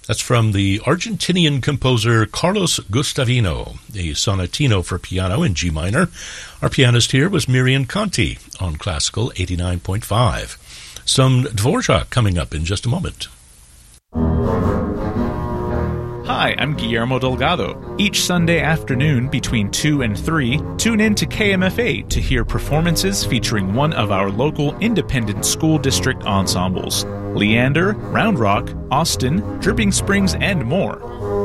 That's from the Argentinian composer Carlos Gustavino, a sonatino for piano in G minor. Our pianist here was Miriam Conti on Classical 89.5. Some Dvorak coming up in just a moment. Hi, I'm Guillermo Delgado. Each Sunday afternoon between 2 and 3, tune in to KMFA to hear performances featuring one of our local independent school district ensembles. Leander, Round Rock, Austin, Dripping Springs, and more.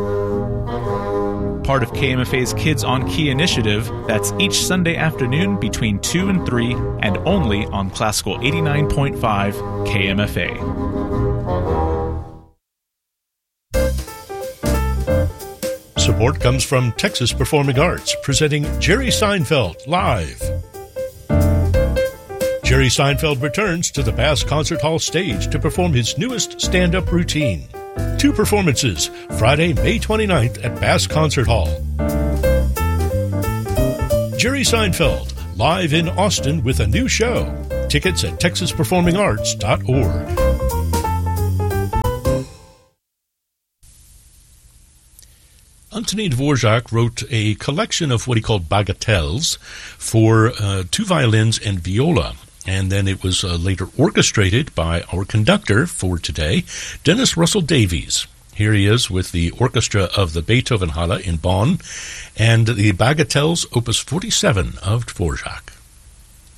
Part of KMFA's Kids on Key initiative, that's each Sunday afternoon between 2 and 3, and only on Classical 89.5 KMFA. Support comes from Texas Performing Arts, presenting Jerry Seinfeld Live. Jerry Seinfeld returns to the Bass Concert Hall stage to perform his newest stand-up routine. 2 performances, Friday, May 29th at Bass Concert Hall. Jerry Seinfeld, live in Austin with a new show. Tickets at texasperformingarts.org. Antonín Dvorak wrote a collection of what he called bagatelles for 2 violins and viola, and then it was later orchestrated by our conductor for today, Dennis Russell Davies. Here he is with the orchestra of the Beethoven Halle in Bonn, and the bagatelles, opus 47 of Dvorak.